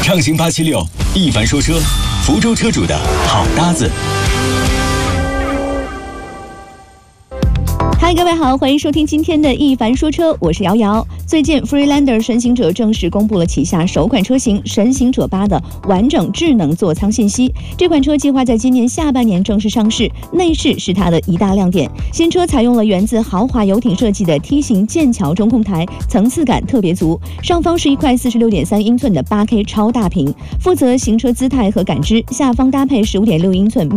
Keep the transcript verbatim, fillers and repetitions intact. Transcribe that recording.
畅行八七六，一凡说车，福州车主的好搭子。 嗨，各位好，欢迎收听今天的一凡说车，我是瑶瑶。最近 Freelander 神行者正式公布了旗下首款车型神行者八的完整智能座舱信息。这款车计划在今年下半年正式上市，内饰是它的一大亮点。新车采用了源自豪华游艇设计的梯形剑桥中控台，层次感特别足。上方是一块 四十六点三英寸的 八 K 超大屏，负责行车姿态和感知；下方搭配 十五点六英寸